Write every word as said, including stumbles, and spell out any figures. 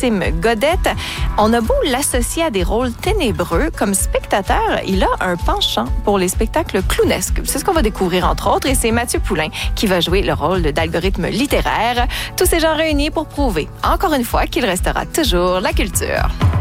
Maxime Godette. On a beau l'associer à des rôles ténébreux, comme spectateur, il a un penchant pour les spectacles clownesques. C'est ce qu'on va découvrir entre autres et c'est Mathieu Poulain qui va jouer le rôle d'algorithme littéraire. Tous ces gens réunis pour prouver, encore une fois, qu'il restera toujours la culture.